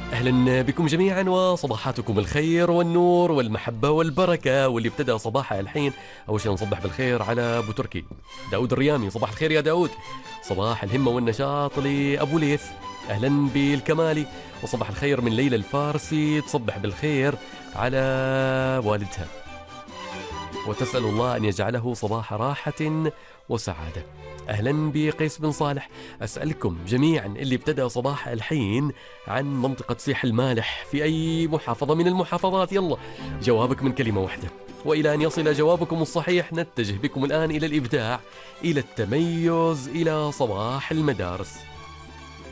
أهلا بكم جميعا وصباحاتكم الخير والنور والمحبة والبركة، واللي ابتدأ صباحه الحين. أول شيء نصبح بالخير على أبو تركي داود الريامي. صباح الخير يا داود. صباح الهمة والنشاط لأبو ليث. أهلا بالكمالي. وصباح الخير من ليلى الفارسي، تصبح بالخير على والدها وتسأل الله أن يجعله صباح راحة وسعادة. أهلا بقيس بن صالح. أسألكم جميعا اللي ابتدأ صباح الحين عن منطقة سيح المالح في أي محافظة من المحافظات. يلا جوابك من كلمة واحدة، وإلى أن يصل جوابكم الصحيح نتجه بكم الآن إلى الإبداع، إلى التميز، إلى صباح المدارس.